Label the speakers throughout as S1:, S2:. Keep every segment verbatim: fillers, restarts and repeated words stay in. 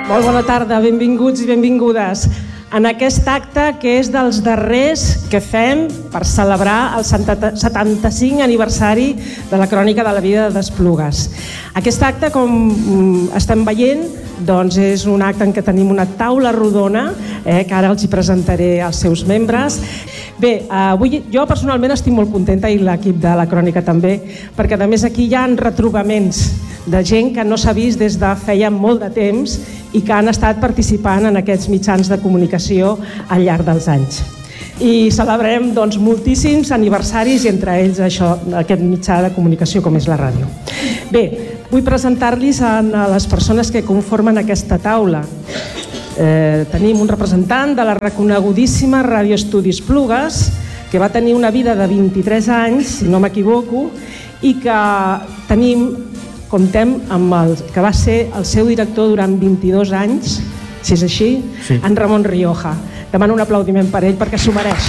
S1: Molt bona tarda, benvinguts i benvingudes en aquest acte que és dels darrers que fem per celebrar el setanta-cinquè aniversari de la Crònica de la vida d'Esplugues. Aquest acte, com estem veient, doncs és un acte en què tenim una taula rodona, eh, que ara els hi presentaré als seus membres. Bé, avui jo personalment estic molt contenta i l'equip de la Crònica també, perquè a més aquí hi ha retrobaments de gent que no s'ha vist des de feia molt de temps i que han estat participant en aquests mitjans de comunicació al llarg dels anys. I celebrem doncs, moltíssims aniversaris i entre ells això, aquest mitjà de comunicació com és la ràdio. Bé, vull presentar-los a les persones que conformen aquesta taula. Eh, tenim un representant de la reconegudíssima Ràdio Estudis Plugues, que va tenir una vida de vint-i-tres anys, si no m'equivoco, i que tenim, comptem amb el que va ser el seu director durant vint-i-dos anys, si és així, sí. En Ramon Rioja. Demano un aplaudiment per ell perquè s'ho mereix.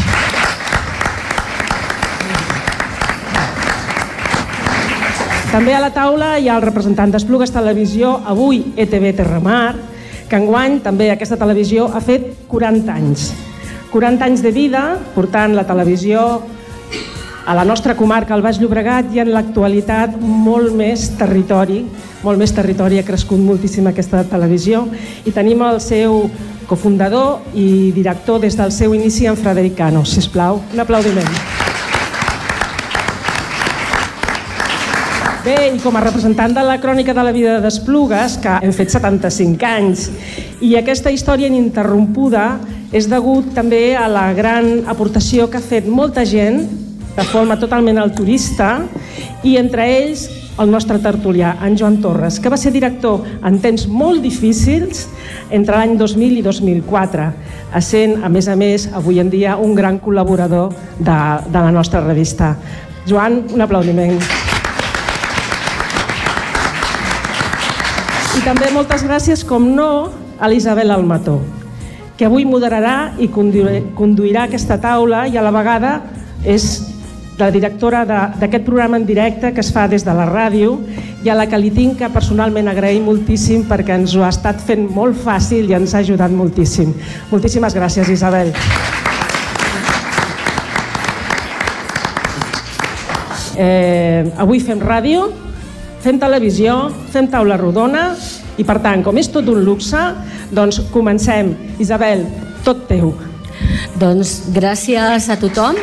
S1: També a la taula hi ha el representant d'Esplugues Televisió, avui E T V Terramar, que enguany també aquesta televisió ha fet quaranta anys. quaranta anys de vida, portant la televisió a la nostra comarca, al Baix Llobregat, i en l'actualitat molt més territori, molt més territori, ha crescut moltíssim aquesta televisió, i tenim el seu cofundador i director des del seu inici, en Frederic Cano. Sisplau, un aplaudiment. Bé, i com a representant de la Crònica de la vida d'Esplugues, que hem fet setanta-cinc anys, i aquesta història ininterrompuda és degut també a la gran aportació que ha fet molta gent, de forma totalment altruista, i entre ells el nostre tertulià, en Joan Torres, que va ser director en temps molt difícils entre l'any dos mil i dos mil quatre, essent, a més a més, avui en dia un gran col·laborador de, de la nostra revista. Joan, un aplaudiment. I també moltes gràcies, com no, a l'Isabel Almató, que avui moderarà i conduirà aquesta taula i a la vegada és la directora d'aquest programa en directe que es fa des de la ràdio, i a la que li tinc que personalment agrair moltíssim perquè ens ho ha estat fent molt fàcil i ens ha ajudat moltíssim. Moltíssimes gràcies, Isabel. Eh, avui fem ràdio, fem televisió, fem taula rodona i, per tant, com és tot un luxe, doncs comencem. Isabel, tot teu.
S2: Doncs gràcies a tothom.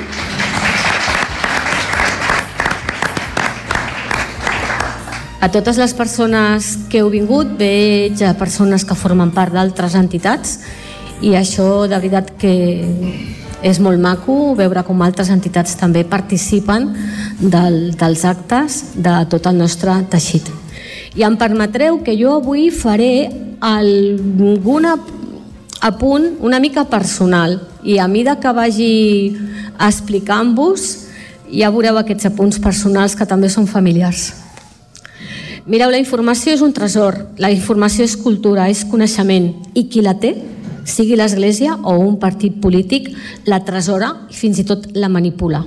S2: A totes les persones que heu vingut, veig a persones que formen part d'altres entitats, i això de veritat que és molt maco veure com altres entitats també participen del, dels actes de tot el nostre teixit. I em permetreu que jo avui faré algun apunt una mica personal, i a mesura que vagi explicant-vos ja veureu aquests apunts personals que també són familiars. Mireu, la informació és un tresor, la informació és cultura, és coneixement, i qui la té, sigui l'Església o un partit polític, la tresora i fins i tot la manipula.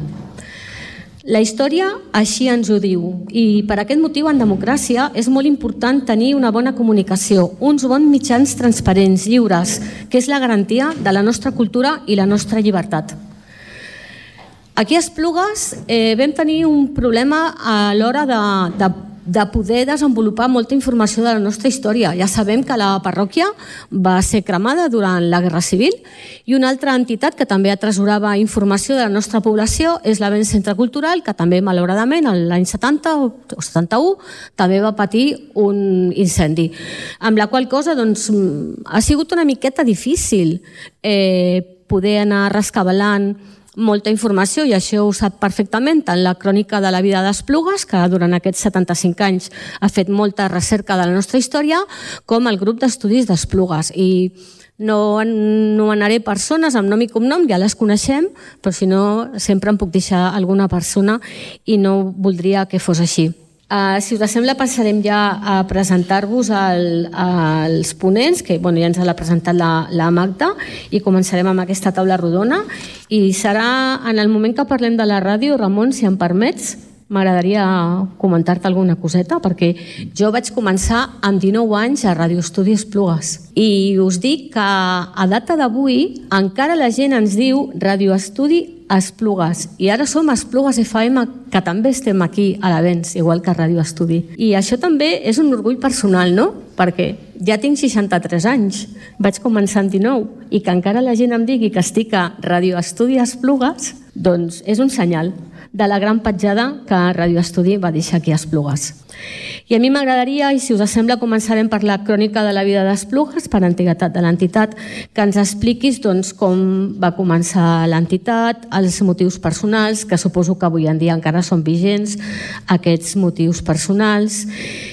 S2: La història així ens ho diu, i per aquest motiu en democràcia és molt important tenir una bona comunicació, uns bons mitjans transparents, lliures, que és la garantia de la nostra cultura i la nostra llibertat. Aquí a Esplugues eh, vam tenir un problema a l'hora de, de de poder desenvolupar molta informació de la nostra història. Ja sabem que la parròquia va ser cremada durant la Guerra Civil, i una altra entitat que també atresorava informació de la nostra població és l'Avenç Centre Cultural, que també, malauradament, l'any setanta o setanta-u, també va patir un incendi. Amb la qual cosa, doncs, ha sigut una miqueta difícil eh, poder anar rescabalant molta informació, i això ho sap perfectament tant la Crònica de la vida d'Esplugues, que durant aquests setanta-cinc anys ha fet molta recerca de la nostra història, com el grup d'estudis d'Esplugues. I no anomenaré persones amb nom i cognom, ja les coneixem, però si no sempre em puc deixar alguna persona i no voldria que fos així. Uh, si us sembla, passarem ja a presentar-vos el, els ponents, que bueno, ja ens l'ha presentat la, la Magda, i començarem amb aquesta taula rodona. I serà en el moment que parlem de la ràdio, Ramon, si em permets, m'agradaria comentar-te alguna coseta, perquè jo vaig començar amb dinou anys a Ràdio Estudi Esplugues. I us dic que a data d'avui encara la gent ens diu Ràdio Estudi Esplugues. I ara som Esplugues F M, que també estem aquí a l'Avenç, igual que Ràdio Estudi. I això també és un orgull personal, no? Perquè ja tinc seixanta-tres anys, vaig començar amb dinou, i que encara la gent em digui que estic a Ràdio Estudi Esplugues, doncs és un senyal de la gran petjada que Ràdio Estudi va deixar aquí a Esplugues. I a mi m'agradaria, i si us sembla, començarem per la crònica de la vida d'Esplugues, per antiguitat de l'entitat, que ens expliquis doncs, com va començar l'entitat, els motius personals, que suposo que avui en dia encara són vigents, aquests motius personals,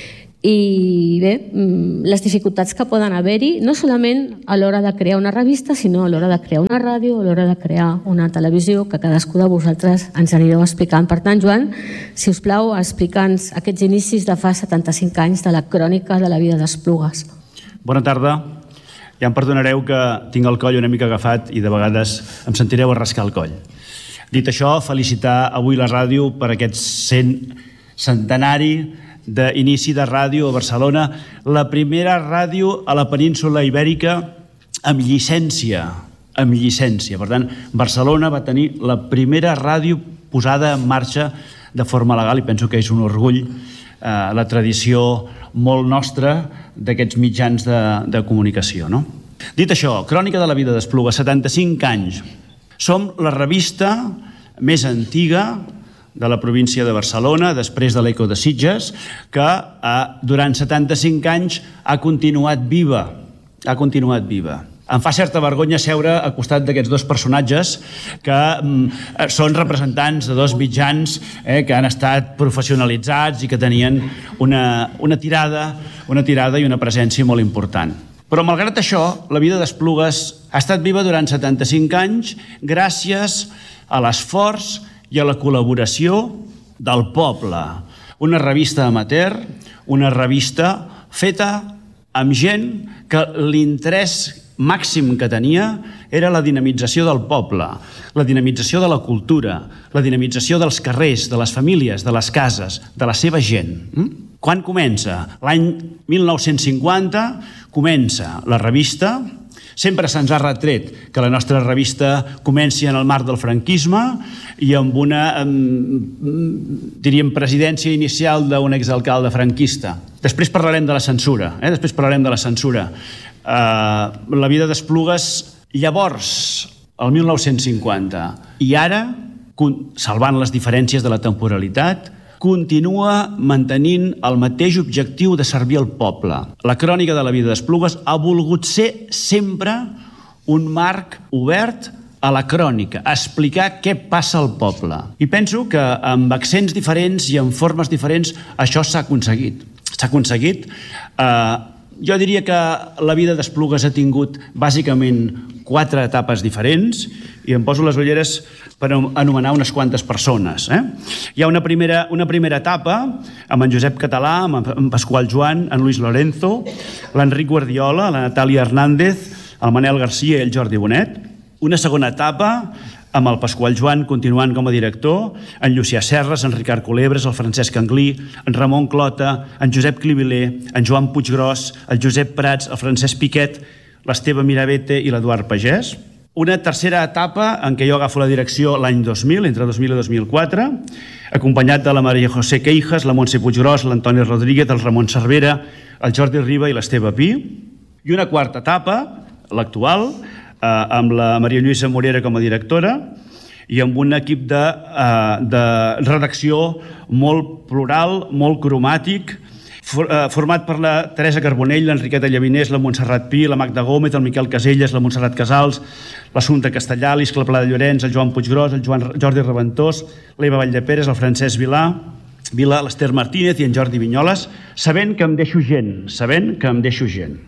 S2: i bé, les dificultats que poden haver-hi, no solament a l'hora de crear una revista, sinó a l'hora de crear una ràdio, a l'hora de crear una televisió, que cadascú de vosaltres ens anireu explicant. Per tant, Joan, si us plau, explica'ns aquests inicis de fa setanta-cinc anys de la crònica de la vida d'Esplugues.
S3: Bona tarda. Ja em perdonareu que tinc el coll una mica agafat i de vegades em sentireu a rascar el coll. Dit això, felicitar avui la ràdio per aquest cent centenari d'inici de ràdio a Barcelona, la primera ràdio a la península Ibèrica amb llicència, amb llicència. Per tant, Barcelona va tenir la primera ràdio posada en marxa de forma legal i penso que és un orgull eh, la tradició molt nostra d'aquests mitjans de, de comunicació. No? Dit això, crònica de la vida d'Esplugues, setanta-cinc anys. Som la revista més antiga de la província de Barcelona, després de l'Eco de Sitges, que eh, durant setanta-cinc anys ha continuat viva. Ha continuat viva. Em fa certa vergonya seure al costat d'aquests dos personatges que mm, són representants de dos mitjans eh, que han estat professionalitzats i que tenien una, una, tirada, una tirada i una presència molt important. Però malgrat això, la vida d'Esplugues ha estat viva durant setanta-cinc anys gràcies a l'esforç i a la col·laboració del poble. Una revista amateur, una revista feta amb gent que l'interès màxim que tenia era la dinamització del poble, la dinamització de la cultura, la dinamització dels carrers, de les famílies, de les cases, de la seva gent. Quan comença? L'any mil nou-cents cinquanta comença la revista. Sempre se'ns ha retret que la nostra revista comenci en el marc del franquisme i amb una, diríem, presidència inicial d'un exalcalde franquista. Després parlarem de la censura, eh? Després parlarem de la censura. Uh, la vida d'Esplugues, llavors, el mil nou-cents cinquanta, i ara, salvant les diferències de la temporalitat, continua mantenint el mateix objectiu de servir al poble. La crònica de la vida d'Esplugues ha volgut ser sempre un marc obert a la crònica, a explicar què passa al poble. I penso que amb accents diferents i amb formes diferents això s'ha aconseguit. S'ha aconseguit. Eh, jo diria que la vida d'Esplugues ha tingut bàsicament quatre etapes diferents i em poso les ulleres per anomenar unes quantes persones. Eh? Hi ha una primera, una primera etapa amb en Josep Català, amb en Pasqual Joan, en Luis Lorenzo, l'Enric Guardiola, la Natàlia Hernández, el Manel Garcia i el Jordi Bonet. Una segona etapa amb el Pasqual Joan continuant com a director, en Llucià Serres, en Ricard Culebres, el Francesc Anglí, en Ramon Clota, en Josep Cliviler, en Joan Puiggròs, el Josep Prats, el Francesc Piquet, l'Esteve Mirabete i l'Eduard Pagès. Una tercera etapa en què jo agafo la direcció l'any dos mil, entre dos mil i dos mil quatre, acompanyat de la Maria José Queijas, la Montse Puiggròs, l'Antoni Rodríguez, el Ramon Cervera, el Jordi Riba i l'Esteve Pi. I una quarta etapa, l'actual, eh, amb la Maria Lluïsa Morera com a directora i amb un equip de, eh, de redacció molt plural, molt cromàtic, format per la Teresa Carbonell, l'Enriqueta Llavinés, la Montserrat Pi, la Magda Gómez, el Miquel Caselles, la Montserrat Casals, l'Assumpta Castellà, l'Iscla Pla de Llorenç, el Joan Puiggròs, el Joan Jordi Reventós, l'Eva Valldeperes, el Francesc Vilà, Vila, l'Ester Martínez i en Jordi Vinyoles, sabent que em deixo gent, sabent que em deixo gent.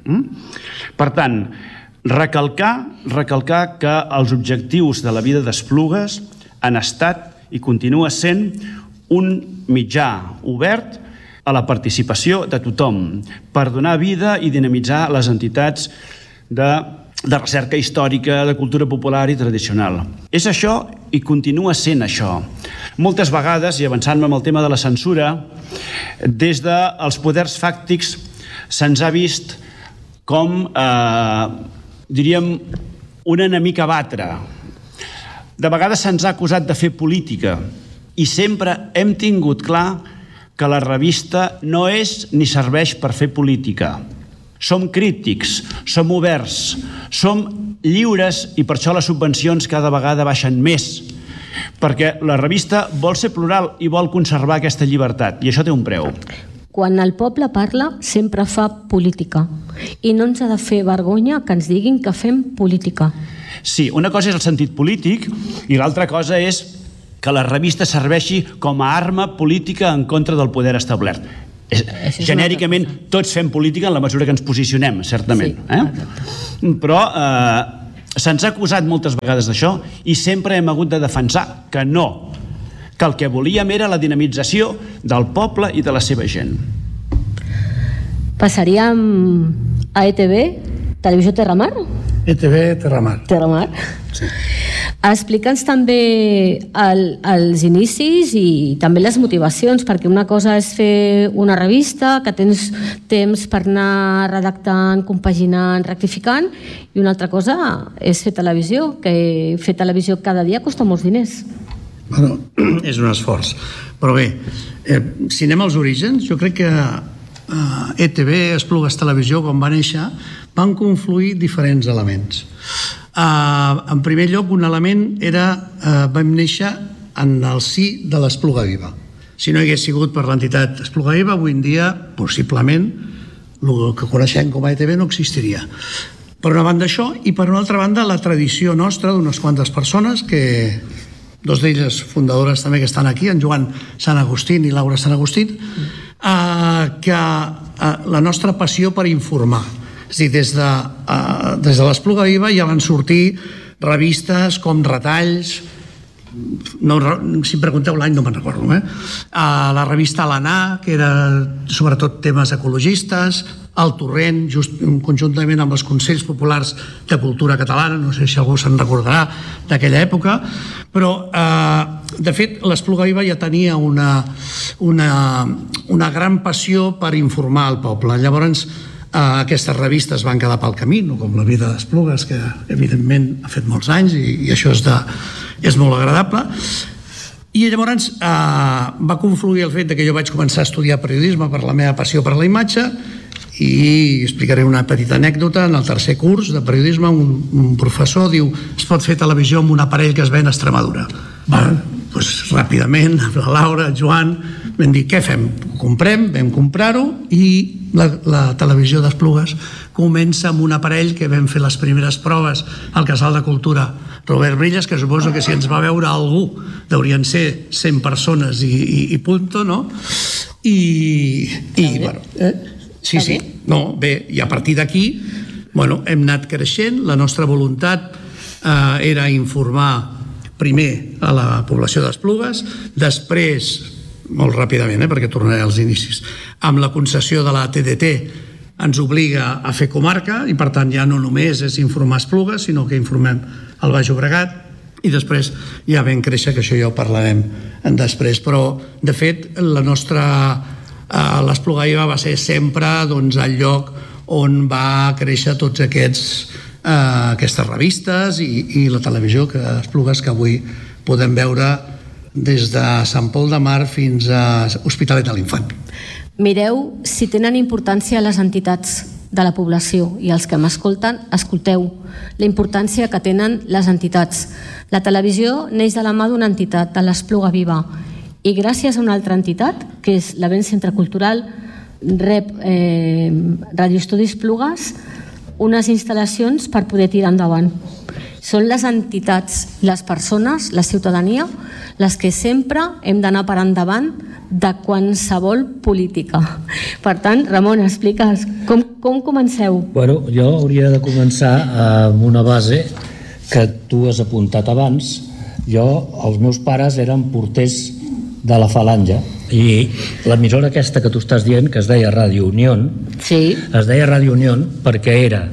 S3: Per tant, recalcar, recalcar que els objectius de la vida d'Esplugues han estat i continua sent un mitjà obert a la participació de tothom per donar vida i dinamitzar les entitats de de recerca històrica, de cultura popular i tradicional. És això i continua sent això. Moltes vegades, i avançant-me amb el tema de la censura, des dels poders fàctics se'ns ha vist com, eh, diríem, un enemic a batre. De vegades se'ns ha acusat de fer política i sempre hem tingut clar que la revista no és ni serveix per fer política. Som crítics, som oberts, som lliures i per això les subvencions cada vegada baixen més, perquè la revista vol ser plural i vol conservar aquesta llibertat, i això té un preu.
S2: Quan el poble parla, sempre fa política, i no ens ha de fer vergonya que ens diguin que fem política.
S3: Sí, una cosa és el sentit polític i l'altra cosa és que la revista serveixi com a arma política en contra del poder establert. Genèricament tots fem política en la mesura que ens posicionem, certament. Sí, eh? Però eh, se'ns ha acusat moltes vegades d'això i sempre hem hagut de defensar que no, que el que volíem era la dinamització del poble i de la seva gent.
S2: Passaríem a E T V, Televisió Terramar?
S4: E T V Terramar.
S2: Terramar. Sí. Explica'ns també el, els inicis i també les motivacions, perquè una cosa és fer una revista, que tens temps per anar redactant, compaginant, rectificant, i una altra cosa és fer televisió, que fer televisió cada dia costa molts diners.
S4: Bueno, és un esforç. Però bé, eh, si anem als orígens, jo crec que eh, E T V, Esplugues Televisió, quan va néixer, van confluir diferents elements. Uh, en primer lloc, un element era, uh, vam néixer en el si de l'Espluga Viva. Si no hi hagués sigut per l'entitat Espluga Viva, avui en dia, possiblement, el que coneixem com a E T V no existiria. Per una banda això, i per una altra banda la tradició nostra d'unes quantes persones, que dos d'elles fundadores també que estan aquí, en Joan Sant Agustín i Laura Sant Agustín, uh, que uh, la nostra passió per informar. És a dir, des de, uh, des de l'Espluga Viva ja van sortir revistes com Retalls, no, si em pregunteu l'any no me'n recordo, eh? Uh, la revista L'Anà, que era sobretot temes ecologistes, El Torrent, just, conjuntament amb els Consells Populars de Cultura Catalana, no sé si algú se'n recordarà d'aquella època, però uh, de fet l'Espluga Viva ja tenia una, una, una gran passió per informar el poble. Llavors Uh, aquestes revistes van quedar pel camí, no com La vida d'Esplugues, que evidentment ha fet molts anys i, i això és, de, és molt agradable. I llavors uh, va confluir el fet que jo vaig començar a estudiar periodisme per la meva passió per la imatge, i explicaré una petita anècdota. En el tercer curs de periodisme un, un professor diu: es pot fer televisió amb un aparell que es ven a Extremadura. Va, doncs ràpidament la Laura, el Joan vam dir: què fem? Ho comprem, vam comprar-ho, i la, la televisió d'Esplugues comença amb un aparell que vam fer les primeres proves al Casal de Cultura Robert Brillas, que suposo que si ens va veure algú deurien ser cent persones i, i, i punto, no? I, i bueno, eh? sí, sí, no, bé, i a partir d'aquí, bueno, hem anat creixent. La nostra voluntat eh, era informar primer a la població d'Esplugues, després, molt ràpidament, eh, perquè tornaré als inicis, amb la concessió de la T D T ens obliga a fer comarca, i per tant ja no només és informar Esplugues, sinó que informem el Baix Llobregat, i després ja vam créixer, que això ja ho parlarem després. Però de fet la nostra eh, l'Espluga Viva va ser sempre doncs, el lloc on va créixer tots aquests eh, aquestes revistes i, i la televisió que Esplugues, que avui podem veure des de Sant Pol de Mar fins a Hospitalet de l'Infant.
S2: Mireu si tenen importància les entitats de la població, i els que m'escolten, escolteu la importància que tenen les entitats. La televisió neix de la mà d'una entitat, de l'Espluga Viva, i gràcies a una altra entitat, que és l'Avenç Centre Cultural, rep eh, Radioestudis Esplugues unes instal·lacions per poder tirar endavant. Són les entitats, les persones, la ciutadania, les que sempre hem d'anar per endavant de qualsevol política. Per tant, Ramon, explica'ns, com, com comenceu?
S5: Bueno, jo hauria de començar amb una base que tu has apuntat abans. Jo, els meus pares eren porters de la Falange, i l'emissora aquesta que tu estàs dient, que es deia Ràdio Unión,
S2: sí.
S5: es deia Ràdio Unión perquè era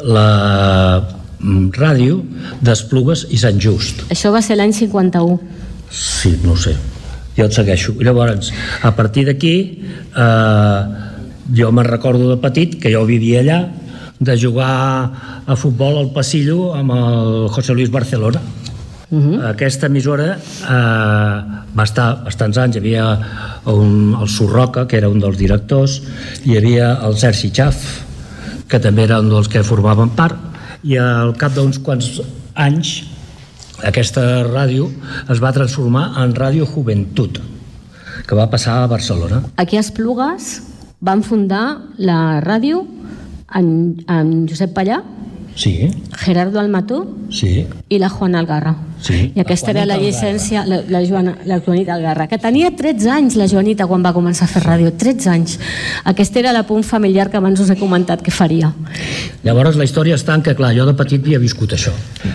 S5: la ràdio d'Esplugues i Sant Just.
S2: Això va ser l'any cinquanta-u.
S5: Sí, no ho sé, jo et segueixo. I llavors, a partir d'aquí, eh, jo me'n recordo de petit que jo vivia allà, de jugar a futbol al passillo amb el José Luis Barcelona. Uh-huh. Aquesta emissora eh, va estar bastants anys. Hi havia un, el Surroca, que era un dels directors, hi havia el Sergi Xaf, que també era un dels que formaven part, i al cap d'uns quants anys aquesta ràdio es va transformar en Ràdio Joventut, que va passar a Barcelona.
S2: Aquí a Esplugues van fundar la ràdio en, en Josep Pallà,
S5: sí.
S2: Gerardo Almató,
S5: sí.
S2: i la Juana Algarra.
S5: Sí.
S2: I aquesta era la llicència, la, la, Joana, la Joanita Algarra, que tenia tretze anys, la Joanita, quan va començar a fer ràdio, tretze anys. Aquesta era la punt familiar que abans us he comentat que faria.
S5: Llavors la història està en que, clar, jo de petit havia viscut això.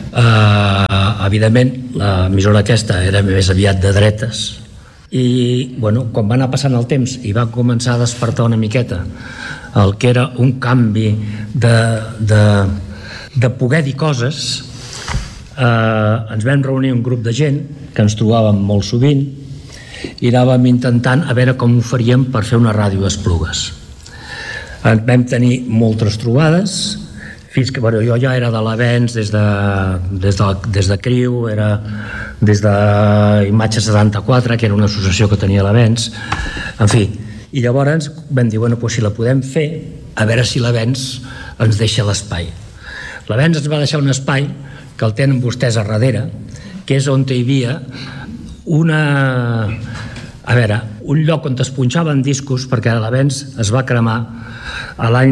S5: Uh, evidentment, l'emissora aquesta era més aviat de dretes, i bueno, quan va anar passant el temps i va començar a despertar una miqueta el que era un canvi de, de, de poder dir coses, eh, ens vam reunir un grup de gent que ens trobàvem molt sovint i anàvem intentant a veure com ho faríem per fer una ràdio a Esplugues. Vam tenir moltes trobades, fins que bueno, jo ja era de l'Avenç des de, des de, des de Criu, era des de Imatge setanta-quatre, que era una associació que tenia l'Avenç, en fi. I llavors vam dir, bueno, doncs si la podem fer, a veure si l'Avenç ens deixa l'espai. L'Avenç ens va deixar un espai que el tenen vostès a darrere, que és on hi havia una... A veure, un lloc on es punxaven discos, perquè l'Avenç es va cremar a l'any...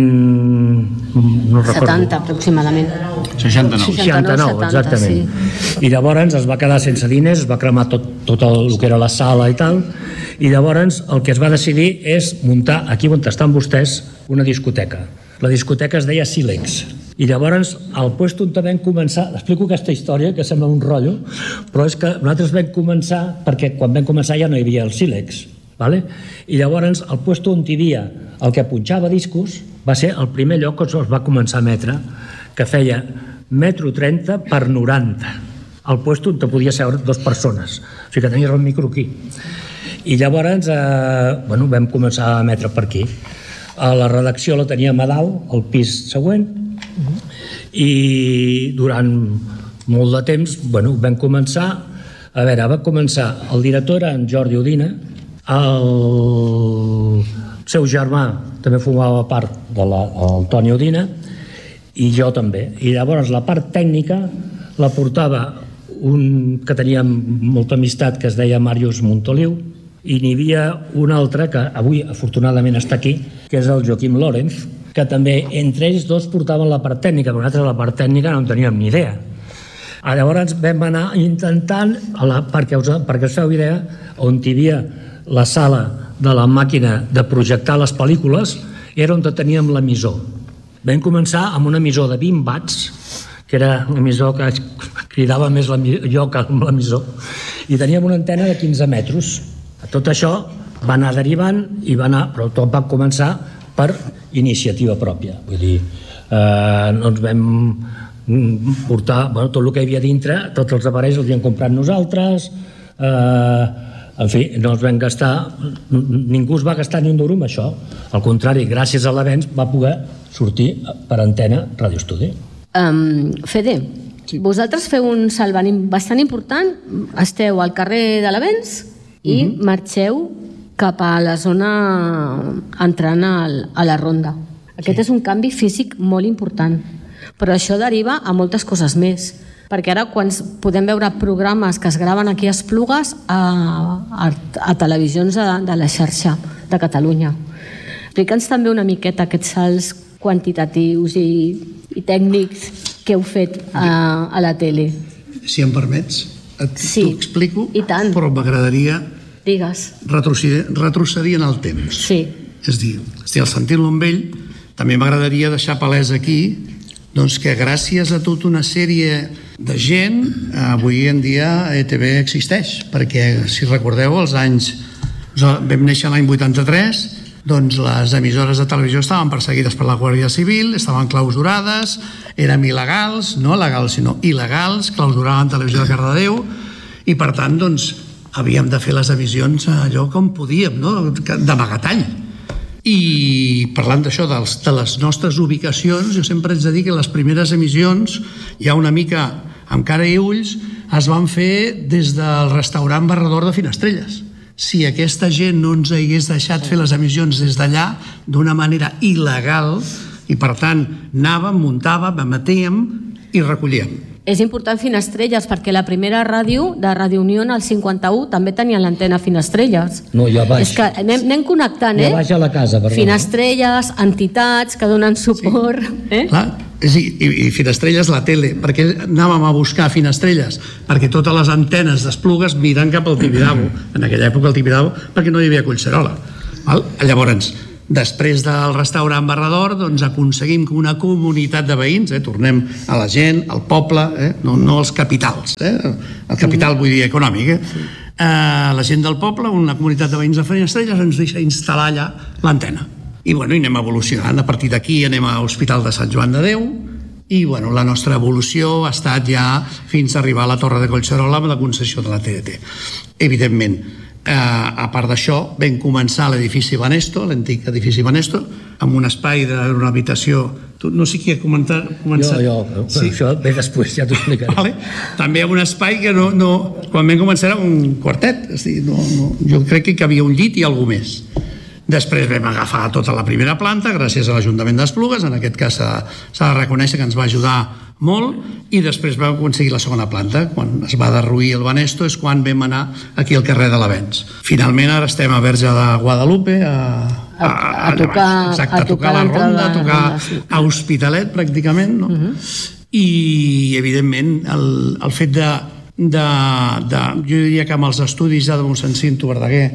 S5: no recordo.
S2: setanta aproximadament.
S3: seixanta-nou.
S5: seixanta-nou, exactament. Sí. I llavors es va quedar sense diners, es va cremar tot, tot el que era la sala i tal, i llavors el que es va decidir és muntar aquí on estan vostès una discoteca. La discoteca es deia Sílex. I llavors al lloc on vam començar, explico aquesta història que sembla un rotllo, però és que nosaltres vam començar, perquè quan vam començar ja no hi havia el Sílex, vale? I llavors el lloc on hi havia el que punxava discos va ser el primer lloc on es va començar a emetre, que feia metro trenta per noranta, al lloc on podia seure dues persones, o sigui que tenies el micro aquí. I llavors eh, bueno, vam començar a emetre per aquí. A la redacció la teníem a dalt, al pis següent, i durant molt de temps bueno, vam començar, a veure, va començar, el director era en Jordi Udina, el seu germà també formava part de la, el Toni Udina, i jo també. I llavors la part tècnica la portava un que tenia molta amistat, que es deia Màrius Montoliu, i n'hi havia un altre que avui afortunadament està aquí, que és el Joaquim Lórenz, que també entre ells dos portaven la part tècnica, però nosaltres la part tècnica no en teníem ni idea. Llavors vam anar intentant, a la, perquè, us, perquè us feu idea, on hi havia la sala de la màquina de projectar les pel·lícules, era on teníem l'emissor. Vam començar amb un emissor de vint watts, que era un emissor que cridava més jo que l'emissor, i teníem una antena de quinze metres. Tot això va anar derivant, i va anar, però tot va començar per iniciativa pròpia. Vull dir, eh, no ens vam portar bueno, tot el que hi havia dintre, tots els aparells els havíem comprat nosaltres, eh, en fi, no ens vam gastar, ningú es va gastar ni un duro amb això. Al contrari, gràcies a l'Avenç va poder sortir per antena Radio Estudi.
S2: Um, Fede, sí. Vosaltres feu un salt bastant important, esteu al carrer de l'Avenç i uh-huh. marxeu cap a la zona entrant al, a la ronda. Aquest sí. és un canvi físic molt important, però això deriva a moltes coses més, perquè ara quan podem veure programes que es graven aquí a Esplugues a, a, a televisions de, de la xarxa de Catalunya. Explica'ns també una miqueta aquests salts quantitatius i, i tècnics que heu fet a, a la tele.
S4: Si em permets, et,
S2: sí,
S4: t'ho explico,
S2: i tant.
S4: Però m'agradaria
S2: Digues.
S4: retrocedir, retrocedir en el temps.
S2: Sí.
S4: És dir, estic al sentint-lo amb ell, també m'agradaria deixar palès aquí doncs que gràcies a tota una sèrie de gent, avui en dia E T V existeix, perquè si recordeu els anys, vam néixer l'any vuitanta-tres, doncs les emissores de televisió estaven perseguides per la Guàrdia Civil, estaven clausurades, érem il·legals, no legals sinó il·legals, clausuraven Televisió de Cardedeu, i per tant doncs havíem de fer les emissions allò com podíem, no? D'amagatall. I parlant d'això, de les nostres ubicacions, jo sempre haig de dir que les primeres emissions, ja una mica amb cara i ulls, es van fer des del restaurant Barrador de Finestrelles. Si aquesta gent no ens hagués deixat fer les emissions des d'allà d'una manera il·legal, i per tant anàvem, muntàvem, emetíem i recollíem.
S2: És important Finestrelles, perquè la primera ràdio de Radio Unió al cinquanta-u també tenia l'antena Finestrelles.
S5: No, jo baix.
S2: És que anem, anem connectant, eh?
S5: Jo baix a la casa, perdó.
S2: Finestrelles, entitats que donen suport.
S4: Sí.
S2: Eh?
S4: Clar, i, i, i Finestrelles, la tele, perquè anàvem a buscar Finestrelles, perquè totes les antenes d'Esplugues miren cap al Tibidabo, en aquella època el Tibidabo, perquè no hi havia Collserola. Val? Llavors, després del restaurant Barrador, doncs aconseguim que una comunitat de veïns, eh, tornem a la gent, al poble, eh, no, no als capitals, eh, el capital vull dir econòmic, eh, eh, la gent del poble, una comunitat de veïns de Finestrelles ens deixa instal·lar allà l'antena. I bueno, i anem evolucionant, a partir d'aquí anem a l'Hospital de Sant Joan de Déu, i bueno, la nostra evolució ha estat ja fins a arribar a la Torre de Collserola amb la concessió de la T D T. Evidentment, Eh, a part d'això, vam començar l'edifici Banesto, l'antic edifici Banesto, amb un espai d'una habitació. Tu, no sé qui ha comentat, començat.
S5: Jo, jo, sí? Això ve després, ja t'ho explicaré.
S4: Vale. També hi ha un espai que no, no, quan vam començar era un quartet, és dir, no, no, jo crec que hi havia un llit i alguna més. Després vam agafar tota la primera planta gràcies a l'Ajuntament d'Esplugues, en aquest cas s'ha de reconèixer que ens va ajudar molt, i després vam aconseguir la segona planta. Quan es va derruir el Banesto és quan vam anar aquí al carrer de l'Avenç. Finalment ara estem a Verge de Guadalupe, a,
S2: a, a, a tocar,
S4: exacte, a tocar, a tocar la ronda, a tocar sí. a Hospitalet pràcticament, no? Uh-huh. I evidentment el, el fet de, de, de, jo diria que amb els estudis ja de mossèn Cinto Verdaguer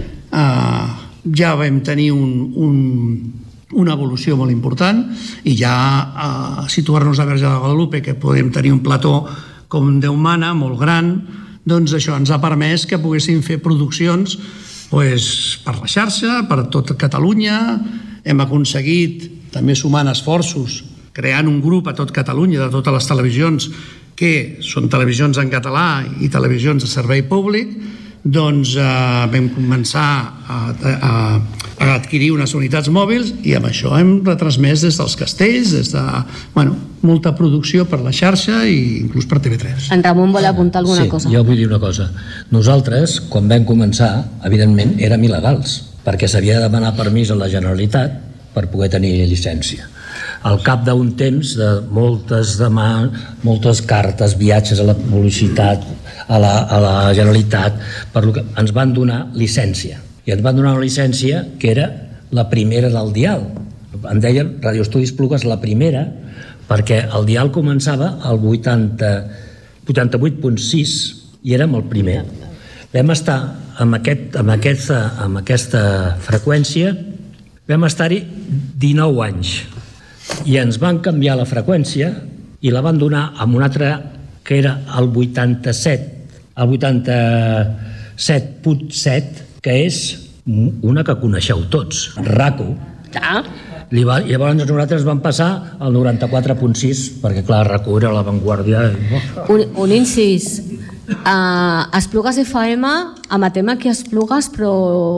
S4: eh, ja vam tenir un, un una evolució molt important, i ja a situar-nos a Verge de Guadalupe, que podem tenir un plató com Déu mana, molt gran, doncs això ens ha permès que poguéssim fer produccions pues, per la xarxa, per tot Catalunya. Hem aconseguit, també sumant esforços, creant un grup a tot Catalunya de totes les televisions que són televisions en català i televisions de servei públic, doncs eh, vam començar a, a, a adquirir unes unitats mòbils, i amb això hem retransmès des dels castells, des de bueno, molta producció per la xarxa i inclús per T V tres.
S2: En Ramon vol apuntar alguna
S5: sí,
S2: cosa.
S5: Jo vull dir una cosa. Nosaltres, quan vam començar, evidentment, érem il·legals, perquè s'havia de demanar permís a la Generalitat per poder tenir llicència. Al cap d'un temps de moltes, deman moltes cartes, viatges a la publicitat, a la, a la Generalitat, per lo que ens van donar llicència. I ens van donar una llicència que era la primera del dial. En deien Radio Estudis Esplugues la primera, perquè el dial començava al vuitanta-vuit punt sis i érem el primer. Vam estar amb, aquest, amb, aquesta, amb aquesta freqüència, vam estar-hi dinou anys. I ens van canviar la freqüència i la van donar amb una altra que era el vuitanta-set, el vuitanta-set punt set, que és una que coneixeu tots, RACO.
S2: Ah.
S5: Llavors nosaltres vam passar al noranta-quatre punt sis, perquè clar, RACO era l'avantguàrdia.
S2: Un, un incís. Uh, Esplugues F M emetem aquí a Esplugues, però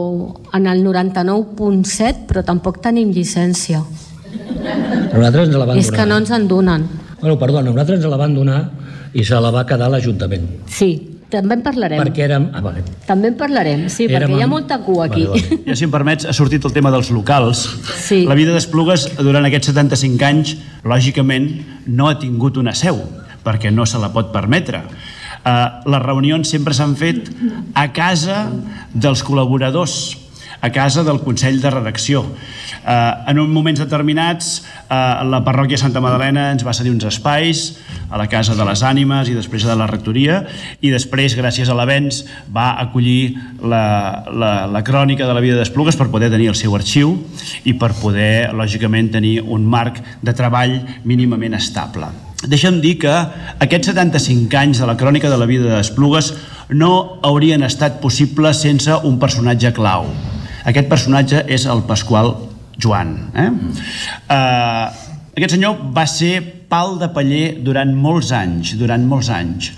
S2: en el noranta-nou punt set, però tampoc tenim llicència.
S5: Nosaltres ens la van
S2: És
S5: donar.
S2: que no ens en donen.
S5: Bueno, perdona, nosaltres ens la van donar i se la va quedar l'Ajuntament.
S2: Sí, també en parlarem.
S5: Perquè érem... Ah, vale.
S2: També en parlarem, sí,
S5: Érem
S2: perquè hi ha
S5: amb-
S2: molta cua aquí.
S5: Vale, vale.
S3: Ja, si em permets, ha sortit el tema dels locals.
S2: Sí.
S3: La vida d'Esplugues durant aquests setanta-cinc anys, lògicament, no ha tingut una seu, perquè no se la pot permetre. Uh, les reunions sempre s'han fet a casa dels col·laboradors, a casa del Consell de Redacció. Uh, en uns moments determinats, uh, la parròquia Santa Madalena ens va cedir uns espais a la Casa de les Ànimes i després a la rectoria, i després, gràcies a l'Avenç, va acollir la, la, la crònica de la vida d'Esplugues per poder tenir el seu arxiu i per poder, lògicament, tenir un marc de treball mínimament estable. Deixa'm dir que aquests setanta-cinc anys de la crònica de la vida d'Esplugues no haurien estat possibles sense un personatge clau. Aquest personatge és el Pasqual Joan. Eh? Uh, aquest senyor va ser pal de paller durant molts anys, durant molts anys.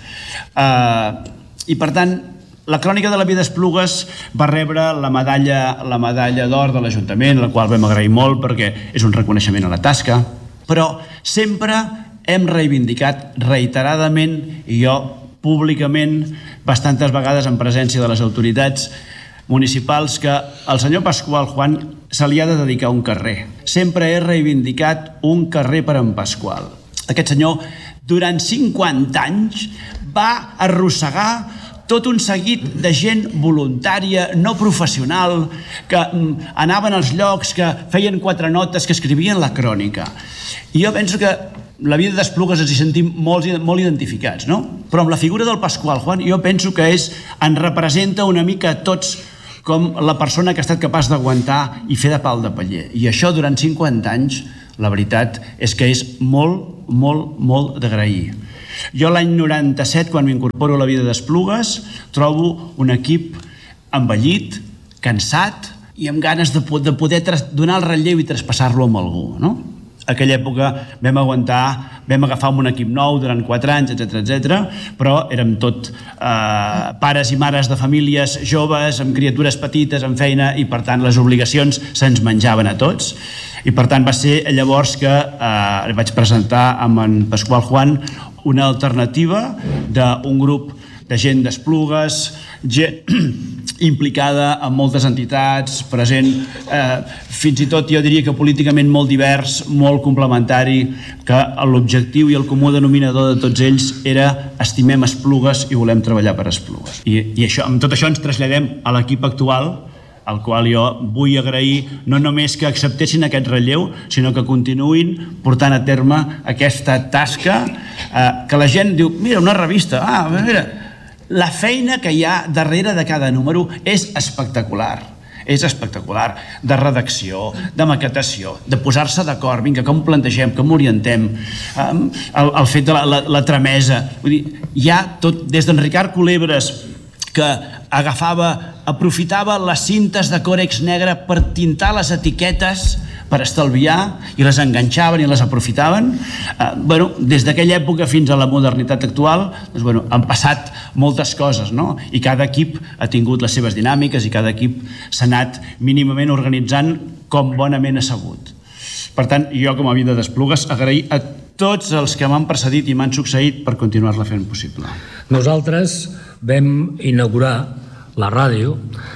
S3: Uh, I per tant, la crònica de la vida d'Esplugues va rebre la medalla, la medalla d'or de l'Ajuntament, la qual vam agrair molt perquè és un reconeixement a la tasca, però sempre hem reivindicat reiteradament, i jo públicament, bastantes vegades en presència de les autoritats municipals, que al senyor Pasqual Juan se li ha de dedicar un carrer. Sempre he reivindicat un carrer per en Pasqual. Aquest senyor, durant cinquanta anys, va arrossegar tot un seguit de gent voluntària, no professional, que anaven als llocs, que feien quatre notes, que escrivien la crònica. I jo penso que la vida d'Esplugues ens hi sentim molt, molt identificats, no? Però amb la figura del Pasqual Juan jo penso que és, ens representa una mica a tots com la persona que ha estat capaç d'aguantar i fer de pal de paller. I això durant cinquanta anys, la veritat és que és molt, molt, molt d'agrair. Jo l'any noranta-set, quan m'incorporo a la vida d'Esplugues, trobo un equip envellit, cansat i amb ganes de poder donar el relleu i traspassar-lo amb algú, no? Aquella època vam aguantar, vam agafar un equip nou durant quatre anys, etcètera, etcètera, però érem tot eh, pares i mares de famílies joves, amb criatures petites, amb feina, i per tant les obligacions se'ns menjaven a tots. I per tant va ser llavors que eh, vaig presentar amb en Pasqual Juan una alternativa d'un grup de gent d'Esplugues, gent implicada en moltes entitats, present, eh, fins i tot jo diria que políticament molt divers, molt complementari, que l'objectiu i el comú denominador de tots ells era estimem Esplugues i volem treballar per Esplugues. I, i això, amb tot això ens traslladem a l'equip actual, al qual jo vull agrair no només que acceptessin aquest relleu, sinó que continuïn portant a terme aquesta tasca, eh, que la gent diu, mira, una revista, ah, mira, la feina que hi ha darrere de cada número és espectacular, és espectacular, de redacció, de maquetació, de posar-se d'acord, vinga, com plantegem, com orientem, el, el fet de la, la, la tramesa, vull dir, hi ha tot, des d'en Ricard Culebres, que agafava, aprofitava les cintes de còrex negre per tintar les etiquetes per estalviar, i les enganxaven i les aprofitaven. Eh, bueno, des d'aquella època fins a la modernitat actual, doncs, bueno, han passat moltes coses, no? I cada equip ha tingut les seves dinàmiques i cada equip s'ha anat mínimament organitzant com bonament ha sabut. Per tant, jo com a vida d'Esplugues agrair a tots els que m'han precedit i m'han succeït per continuar-la fent possible.
S5: Nosaltres vam inaugurar la ràdio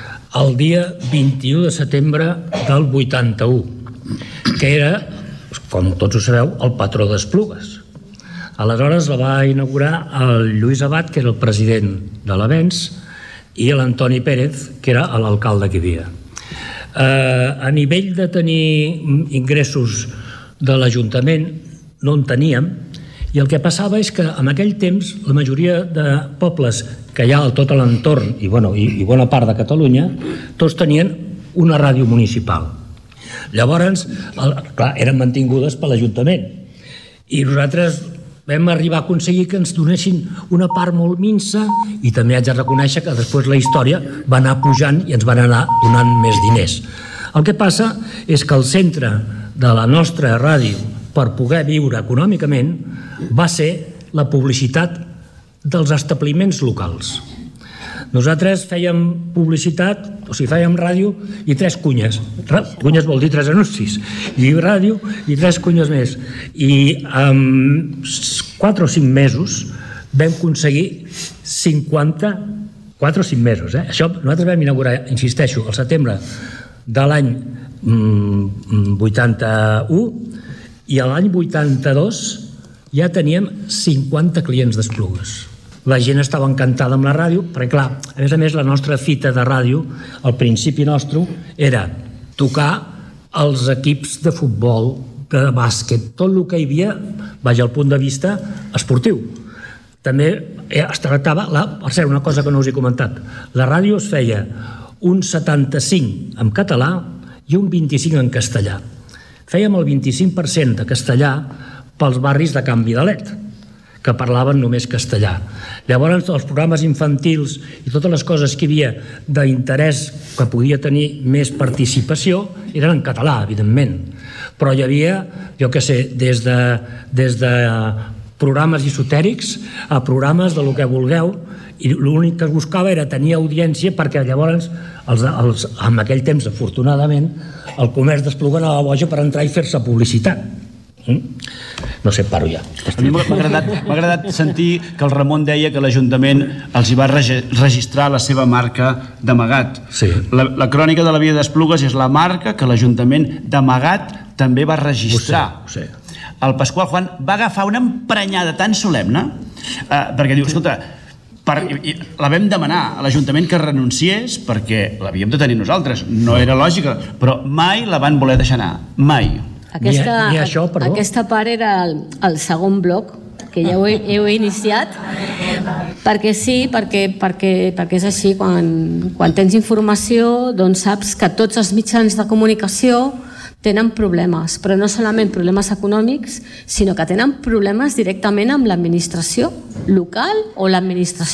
S5: el dia vint-i-u de setembre del vuitanta-u, que era, com tots ho sabeu, el patró d'Esplugues. Aleshores la va inaugurar el Lluís Abat, que era el president de l'Avenç, i l'Antoni Pérez, que era l'alcalde que hi havia. Eh, a nivell de tenir ingressos de l'Ajuntament, no en teníem, i el que passava és que en aquell temps la majoria de pobles que hi ha a tot l'entorn i, bueno, i, i bona part de Catalunya, tots tenien una ràdio municipal. Llavors, el, clar, eren mantingudes per l'Ajuntament. I nosaltres vam arribar a aconseguir que ens donessin una part molt minsa, i també haig de reconèixer que després la història va anar pujant i ens van anar donant més diners. El que passa és que el centre de la nostra ràdio, per poder viure econòmicament, va ser la publicitat dels establiments locals. Nosaltres fèiem publicitat, o sigui, fèiem ràdio i tres cunyes. Cunyes vol dir tres anuncis. I ràdio i tres cunyes més. I en quatre o cinc mesos vam aconseguir cinquanta... quatre o cinc mesos, eh? Això nosaltres vam inaugurar, insisteixo, al setembre de l'any vuitanta-u, i a l'any vuitanta-dos ja teníem cinquanta clients d'Esplugues. La gent estava encantada amb la ràdio, perquè clar, a més a més la nostra fita de ràdio, al principi nostre, era tocar els equips de futbol, de bàsquet, tot el que hi havia, vaja, al punt de vista esportiu. També es tractava, la, per cert, una cosa que no us he comentat, la ràdio es feia un setanta-cinc en català i un vint-i-cinc en castellà. Fèiem el vint-i-cinc per cent de castellà pels barris de Can Vidalet, que parlaven només castellà. Llavors, els programes infantils i totes les coses que hi havia d'interès que podia tenir més participació eren en català, evidentment. Però hi havia, jo què sé, des de, des de programes esotèrics a programes de lo que vulgueu, i l'únic que es buscava era tenir audiència, perquè llavors, els, els, en aquell temps, afortunadament, el comerç d'Espluga anava boja per entrar i fer-se publicitat. No sé, paro ja.
S3: A mi m'ha agradat, m'ha agradat sentir que el Ramon deia que l'Ajuntament els hi va registrar la seva marca d'amagat.
S5: Sí.
S3: La, la crònica de la vida d'Esplugues és la marca que l'Ajuntament d'amagat també va registrar.
S5: Ho sé, ho sé.
S3: El Pasqual Juan va agafar una emprenyada tan solemne eh, perquè diu, escolta, per, i, la vam demanar a l'Ajuntament que renunciés perquè l'havíem de tenir nosaltres, no era lògica, però mai la van voler deixar anar, mai.
S2: Aquesta,
S5: ni, ni això, perdó.
S2: Aquesta part era el, el segon bloc, que ja ho he, heu iniciat, perquè sí, perquè, perquè, perquè és així, quan, quan tens informació, doncs saps que tots els mitjans de comunicació tenen problemes, però no solament problemes econòmics, sinó que tenen problemes directament amb l'administració local o l'administració